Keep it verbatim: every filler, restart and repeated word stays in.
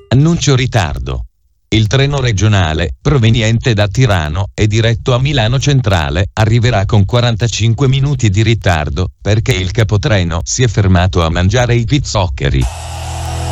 Annuncio ritardo. Il treno regionale, proveniente da Tirano e diretto a Milano Centrale, arriverà con quarantacinque minuti di ritardo, perché il capotreno si è fermato a mangiare i pizzoccheri.